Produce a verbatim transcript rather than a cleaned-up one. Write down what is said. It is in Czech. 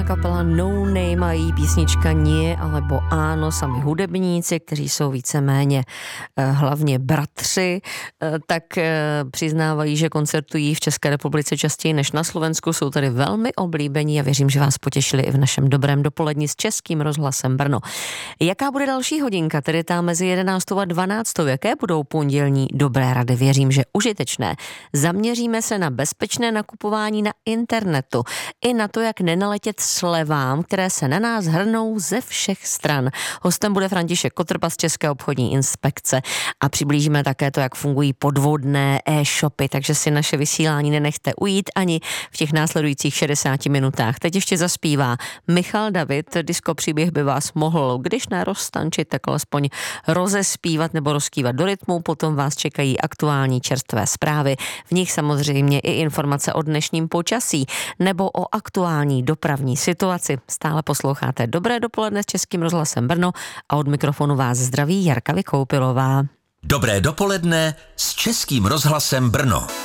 kapela No Name a její písnička Nie alebo Áno, sami hudebníci, kteří jsou víceméně eh, hlavně bratři, eh, tak eh, přiznávají, že koncertují v České republice častěji než na Slovensku, jsou tady velmi oblíbení a věřím, že vás potěšili i v našem dobrém dopoledni s Českým rozhlasem Brno. Jaká bude další hodinka, tedy ta mezi jedenáctou a dvanáctou? Jaké budou pondělní dobré rady? Věřím, že užitečné. Zaměříme se na bezpečné nakupování na internetu i na to, jak nenaletět slevám, které se na nás hrnou ze všech stran. Hostem bude František Kotrba z České obchodní inspekce a přiblížíme také to, jak fungují podvodné e-shopy, takže si naše vysílání nenechte ujít ani v těch následujících šedesáti minutách. Teď ještě zaspívá Michal David, disco příběh by vás mohl, když ne roztančit, tak alespoň rozespívat nebo rozkývat do rytmu, potom vás čekají aktuální čerstvé zprávy, v nich samozřejmě i informace o dnešním počasí nebo o aktuální dopravní situaci. Stále posloucháte Dobré dopoledne s Českým rozhlasem Brno a od mikrofonu vás zdraví Jarka Vykoupilová. Dobré dopoledne s Českým rozhlasem Brno.